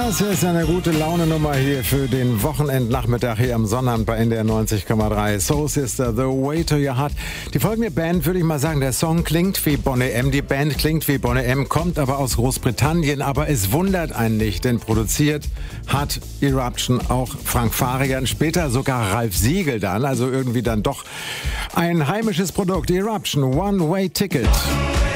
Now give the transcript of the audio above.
Das ist eine gute Laune-Nummer hier für den Wochenendnachmittag hier am Sonnabend bei NDR 90,3. Soul Sister, The Way to Your Heart. Die folgende Band, würde ich mal sagen, der Song klingt wie Boney M. Die Band klingt wie Boney M., kommt aber aus Großbritannien. Aber es wundert einen nicht, denn produziert hat Eruption auch Frank Farian, später sogar Ralf Siegel dann. Also irgendwie dann doch ein heimisches Produkt. Eruption, One Way Ticket.